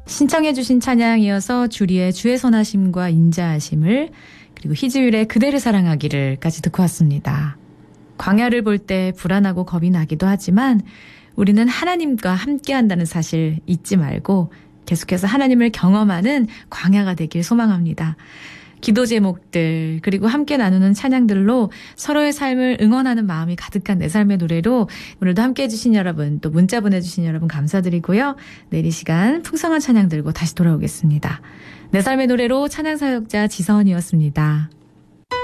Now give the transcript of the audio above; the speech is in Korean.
신청해 주신 찬양 이어서 주리의 주의 선하심과 인자하심을 그리고 희지율의 그대를 사랑하기를까지 듣고 왔습니다. 광야를 볼 때 불안하고 겁이 나기도 하지만 우리는 하나님과 함께한다는 사실 잊지 말고 계속해서 하나님을 경험하는 광야가 되길 소망합니다. 기도 제목들 그리고 함께 나누는 찬양들로 서로의 삶을 응원하는 마음이 가득한 내 삶의 노래로 오늘도 함께해 주신 여러분 또 문자 보내주신 여러분 감사드리고요. 내일 이 시간 풍성한 찬양 들고 다시 돌아오겠습니다. 내 삶의 노래로 찬양 사역자 지서원이었습니다.